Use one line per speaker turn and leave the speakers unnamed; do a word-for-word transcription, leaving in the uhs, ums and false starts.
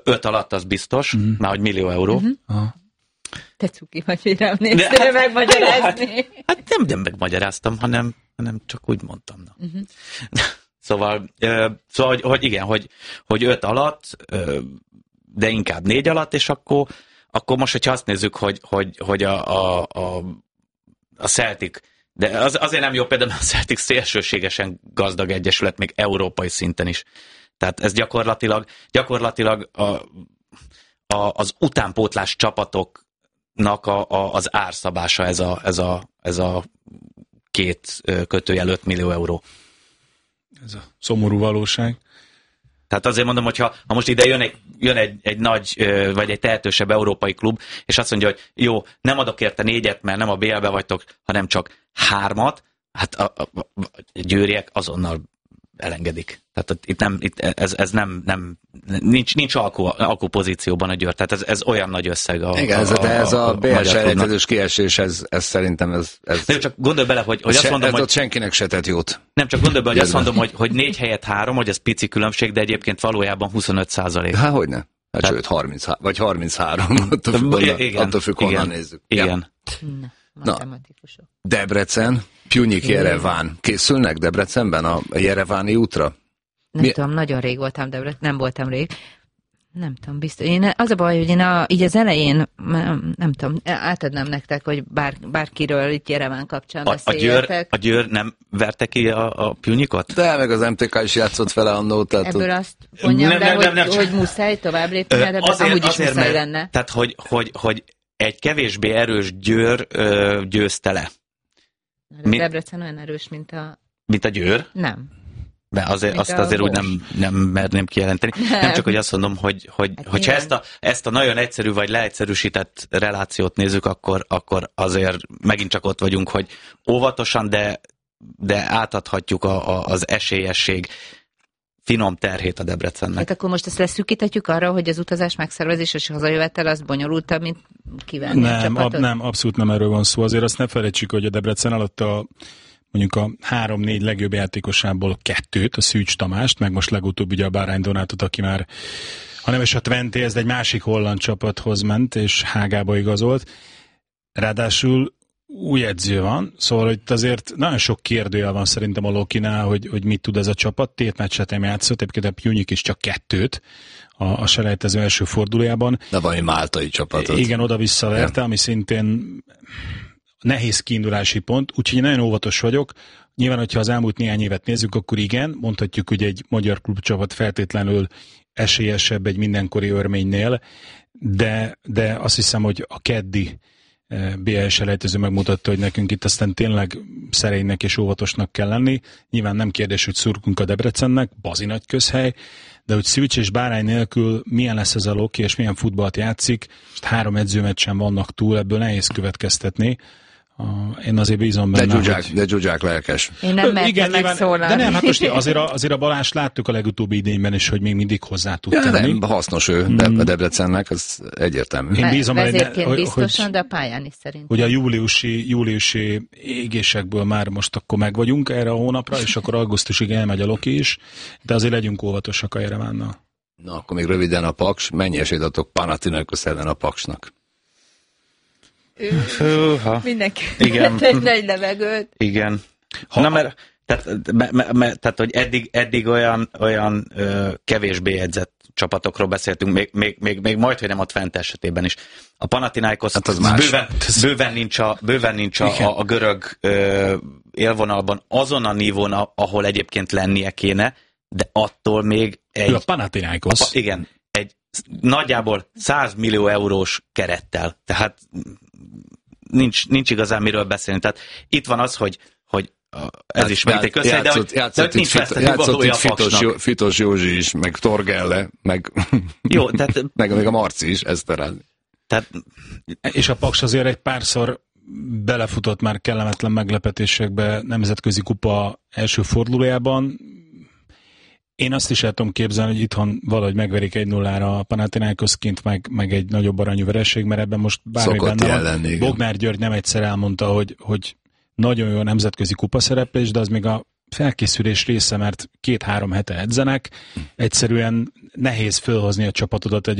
öt alatt az biztos, uh-huh. már hogy millió euró. Uh-huh. Uh-huh.
Te cuki vagy, hogy rám néztél hát, megmagyarázni.
Hát, hát nem, nem megmagyaráztam, hanem, hanem csak úgy mondtam. Na. Uh-huh. Szóval, szóval hogy, hogy igen, hogy, hogy öt alatt, de inkább négy alatt, és akkor, akkor most, hogyha azt nézzük, hogy, hogy, hogy a, a, a, a Celtic, de az, azért nem jó például, a Celtic szélsőségesen gazdag egyesület, még európai szinten is. Tehát ez gyakorlatilag, gyakorlatilag a, a, az utánpótlás csapatoknak a, a, az árszabása ez a, ez, a, ez a két kötőjel öt millió euró.
Ez a szomorú valóság.
Tehát azért mondom, hogy ha, ha most ide jön egy, jön egy, egy nagy, vagy egy tehetősebb európai klub, és azt mondja, hogy jó, nem adok érte négyet, mert nem a bé el-be vagytok, hanem csak hármat, hát a, a, a győriek azonnal elengedik. Tehát itt nem, itt ez, ez nem, nem, nincs, nincs alkú, alkú pozícióban a Győr, tehát ez, ez olyan nagy összeg. A,
igen, ez,
a,
de ez a, a bé el-selejtezős kiesés, ez, ez szerintem ez... ez
nem, csak gondolj bele, hogy, hogy azt
se,
mondom,
ez
hogy...
ott senkinek se tett jót.
Nem, csak gondolj bele, hogy azt mondom, hogy, hogy négy helyett három, hogy ez pici különbség, de egyébként valójában huszonöt százalék.
Há, hogyne? Hát tehát... sőt, harminc, vagy harminchárom, attól függ, honnan,
igen,
attól függ, honnan nézzük.
Igen.
Ja. Na, matematikusok.
Debrecen, Pjunyik, Jereván. Készülnek Debrecenben a Jereváni útra?
Nem Mi? tudom, nagyon rég voltam Debrecen, nem voltam rég. Nem tudom, biztos. Én, az a baj, hogy én a, így az elején, nem, nem tudom, átadnám nektek, hogy bár, bárkiről itt Jereván kapcsán beszéljetek.
A Győr, a Győr nem verte ki a, a Pjunyikot?
De, meg az em té ká is játszott vele annó. Tehát
ebből ott... azt mondjam
nem,
be,
nem,
hogy,
nem, nem,
hogy muszáj tovább lépni, mert ebben
azért,
amúgy is
azért,
muszáj
mert,
lenne.
Tehát, hogy, hogy, hogy egy kevésbé erős Győr ö, győzte le.
A Debrecen olyan erős, mint a...
Mint a Győr?
Nem.
De azért, azt azért úgy nem, nem merném kijelenteni. Nem. nem csak, hogy azt mondom, hogy, hogy hát hogyha ezt a, ezt a nagyon egyszerű vagy leegyszerűsített relációt nézzük, akkor, akkor azért megint csak ott vagyunk, hogy óvatosan, de, de átadhatjuk a, a, az esélyesség finom terhét a Debrecennek.
Hát akkor most ezt leszűkíthetjük arra, hogy az utazás megszervezés és hazajövetel az bonyolultabb, mint kivenni
nem,
a csapatot?
Ab, nem, abszolút nem erről van szó. Azért azt ne felejtsük, hogy a Debrecen alatt a mondjuk a három-négy legjobb játékosából kettőt, a Szűcs Tamást, meg most legutóbb ugye a Bárány Donátot, aki már, ha nem is a Twente, ez egy másik holland csapathoz ment, és Hágába igazolt. Ráadásul új edző van, szóval hogy azért nagyon sok kérdőjel van szerintem a Lokinál, hogy, hogy mit tud ez a csapat. Tét meccset nem játszott, egyébként a Pjunyik is csak kettőt a, a selejtező első fordulójában.
De valami máltai csapatot.
Igen, oda-vissza verte, ami szintén nehéz kiindulási pont, úgyhogy nagyon óvatos vagyok. Nyilván, hogyha az elmúlt néhány évet nézzük, akkor igen, mondhatjuk, hogy egy magyar klubcsapat feltétlenül esélyesebb egy mindenkori örménynél, de, de azt hiszem, hogy a keddi bé el-selejtező megmutatta, hogy nekünk itt aztán tényleg szerénynek és óvatosnak kell lenni. Nyilván nem kérdés, hogy szurkunk a Debrecennek, bazi nagy közhely, de hogy Szűcs és Bárány nélkül milyen lesz ez a Loki, és milyen futballt játszik, és három edzőmeccsen vannak túl, ebből nehéz következtetni. Uh, én azért bízom benne,
de Zsuzsák,
hogy...
De Zsuzsák lelkes.
Én nem mertem megszólalni.
De nem, hát most azért a, azért a Balást láttuk a legutóbbi idényben is, hogy még mindig hozzá tud
ja,
tenni.
Nem, hasznos ő, de a Debrecennek, az egyértelmű.
Én bízom
vezérként
hogy,
biztosan,
hogy,
de a pályán is szerintem.
Hogy a júliusi, júliusi égésekből már most akkor megvagyunk erre a hónapra, és akkor augusztusig elmegy a Loki is, de azért legyünk óvatosak a Jerevánnal.
Na, akkor még röviden a Paks. Mennyi esélyt adtok Panathinaikos ellen a Paksnak?
Húha.
Mindenki
igen.
egy levegőt.
Igen. Ha, Na, mert, tehát, me, me, me, tehát, hogy eddig, eddig olyan, olyan ö, kevésbé edzett csapatokról beszéltünk, még, még, még, még majd, hogy nem a Twente esetében is. A Panathinaikos
hát
bőven, bőven nincs a, bőven nincs a, a, a görög ö, élvonalban azon a nívón, ahol egyébként lennie kéne, de attól még egy...
Ő a Panathinaikos.
A, igen, egy nagyjából száz millió eurós kerettel. Tehát nincs, nincs igazán miről beszélni. Tehát itt van az, hogy, hogy ez is megint egy közhely, de hogy,
játszott
de nincs
játszott, játszott itt Fitos, Jó, Fitos Józsi is, meg Torgelle, meg,
Jó, tehát,
meg, meg a Marci is, Eszterházy.
Tehát,
és a Paks azért egy párszor belefutott már kellemetlen meglepetésekbe nemzetközi kupa első fordulójában. Én azt is el tudom képzelni, hogy itthon valahogy megverik egy nullára a Panathinaikosként, meg, meg egy nagyobb aranyú vereség, mert ebben most bármi benne van. Bognár György nem egyszer elmondta, hogy, hogy nagyon jó a nemzetközi kupaszereplés, de az még a felkészülés része, mert két-három hete edzenek, egyszerűen nehéz fölhozni a csapatodat egy